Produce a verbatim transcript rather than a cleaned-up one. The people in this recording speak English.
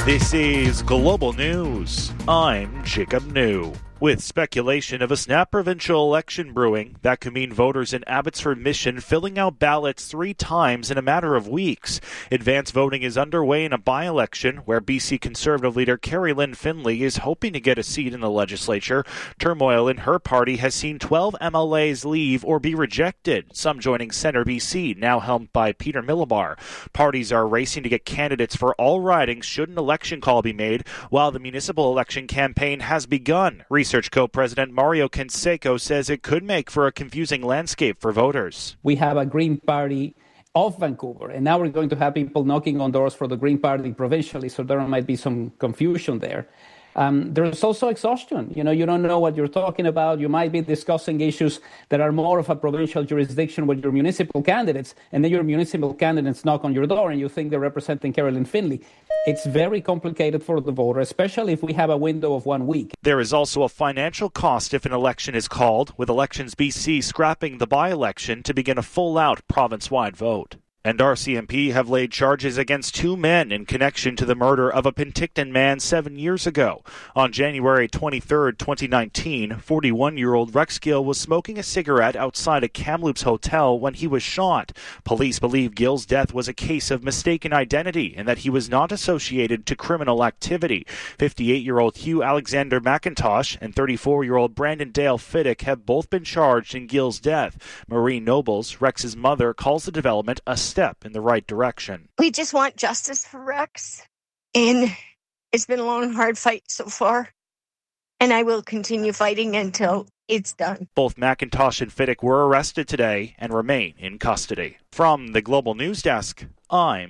This is Global News. I'm Jacob New. With speculation of a snap provincial election brewing, that could mean voters in Abbotsford Mission filling out ballots three times in a matter of weeks. Advance voting is underway in a by-election where B C Conservative leader Carrie Lynn Finlay is hoping to get a seat in the legislature. Turmoil in her party has seen twelve M L As leave or be rejected, some joining Centre B C, now helmed by Peter Millibar. Parties are racing to get candidates for all ridings should an election call be made, while the municipal election campaign has begun. Research Co-President Mario Canseco says it could make for a confusing landscape for voters. We have a Green Party of Vancouver, and now we're going to have people knocking on doors for the Green Party provincially, so there might be some confusion there. Um, there's also exhaustion. You know, you don't know what you're talking about. You might be discussing issues that are more of a provincial jurisdiction with your municipal candidates, and then your municipal candidates knock on your door and you think they're representing Carrie Lynn Finlay. It's very complicated for the voter, especially if we have a window of one week. There is also a financial cost if an election is called, with Elections B C scrapping the by-election to begin a full-out province-wide vote. And R C M P have laid charges against two men in connection to the murder of a Penticton man seven years ago. On January twenty-third, twenty nineteen, forty-one-year-old Rex Gill was smoking a cigarette outside a Kamloops hotel when he was shot. Police believe Gill's death was a case of mistaken identity and that he was not associated to criminal activity. fifty-eight-year-old Hugh Alexander McIntosh and thirty-four-year-old Brandon Dale Fiddick have both been charged in Gill's death. Marie Nobles, Rex's mother, calls the development a step in the right direction. We just want justice for Rex, and it's been a long, hard fight so far, and I will continue fighting until it's done. Both McIntosh and Fiddick were arrested today and remain in custody. From the Global News Desk, I'm